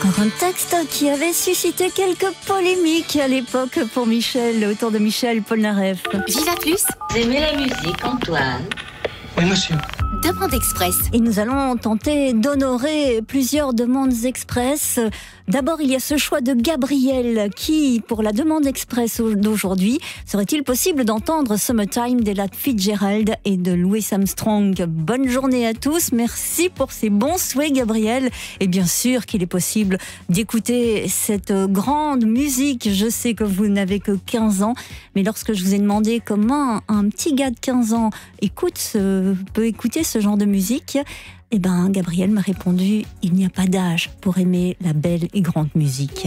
Encore un texte qui avait suscité quelques polémiques à l'époque pour Michel, autour de Michel Polnareff. Viva Plus. Vous aimez la musique, Antoine? Oui, monsieur. Demande express. Et nous allons tenter d'honorer plusieurs demandes express. D'abord, il y a ce choix de Gabriel qui, pour la demande express d'aujourd'hui, serait-il possible d'entendre Summertime d'Ella Fitzgerald et de Louis Armstrong? Bonne journée à tous, merci pour ces bons souhaits Gabriel. Et bien sûr qu'il est possible d'écouter cette grande musique. Je sais que vous n'avez que 15 ans, mais lorsque je vous ai demandé comment un petit gars de 15 ans peut écouter ce genre de musique, Gabriel m'a répondu: il n'y a pas d'âge pour aimer la belle et grande musique.